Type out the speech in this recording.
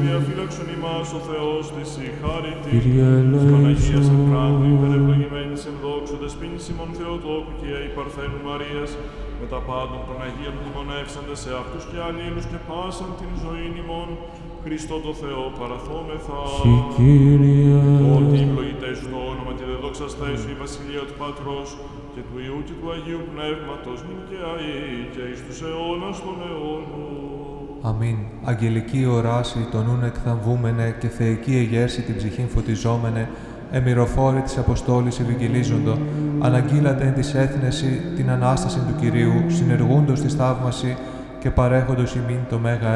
διαφύλαξον ημάς ο Θεός της η χάρητη. Κύριε Στον Αγίας ελέησον. Εμφράγου υπερευλογημένης εν δόξου δεσποίνης ημών Θεοτόκου και η Παρθένου Μαρίας, με τα πάντων των Αγίων μνημονεύσαντες σε αυτούς και αλλήλους και πάσαν την ζωήν ημών, Χριστό το Θεό παραθόμεθα. Συ Κύριε. Ότι ευλογητές σου το όνομα και δεδοξαστές σου η Βασιλεία του Πατρός και του Υιού και του Αγίου Πνεύματος νυν και αεί και εις τους αιώνας των αιώνων. Αμήν. Αγγελική οράση τον νουν εκθαμβούμενε και θεϊκή εγέρση την ψυχήν φωτιζόμενε, εμυροφόρη της Αποστόλης ευηγγελίζοντο, αναγγείλατε εν της έθνεση την Ανάσταση του Κυρίου, συνεργούντος της θαύμαση και παρέχοντος ημίν το μέγα